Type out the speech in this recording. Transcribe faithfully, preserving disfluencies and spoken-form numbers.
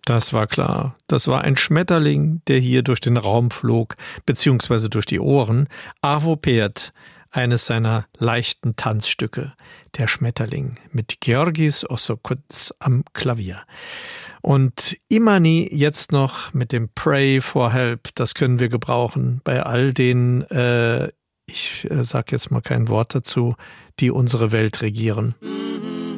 Das war klar. Das war ein Schmetterling, der hier durch den Raum flog, beziehungsweise durch die Ohren. Arvo Pärt, eines seiner leichten Tanzstücke, der Schmetterling, mit Georgis Ossokutz am Klavier. Und Imani jetzt noch mit dem Pray for Help, das können wir gebrauchen bei all den, äh, ich äh, sag jetzt mal kein Wort dazu, die unsere Welt regieren.